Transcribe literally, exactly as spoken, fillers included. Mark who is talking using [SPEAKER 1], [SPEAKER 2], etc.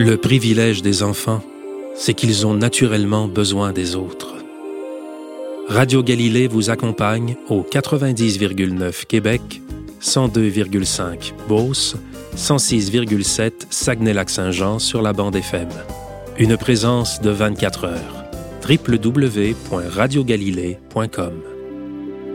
[SPEAKER 1] Le privilège des enfants, c'est qu'ils ont naturellement besoin des autres. Radio Galilée vous accompagne au quatre-vingt-dix virgule neuf Québec, cent deux virgule cinq Beauce, cent six virgule sept Saguenay-Lac-Saint-Jean sur la bande F M. Une présence de vingt-quatre heures. w w w point radio galilée point com